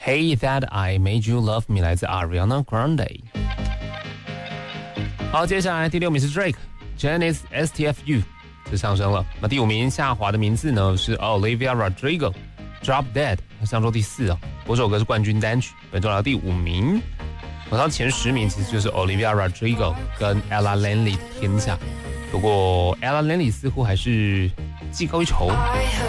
Hey That I Made You Love Me 来自 Ariana Grande。好，接下来第6名是 Drake Janis STFU， 这上升了。那第5名下滑的名字呢是 Olivia Rodrigo Drop Dead， 上周第4哦。这首歌是冠军单曲，本周来到第5名。它前10名其实就是 Olivia Rodrigo 跟 Ella Langley 的天下，不过 Ella Langley 似乎还是技高一筹。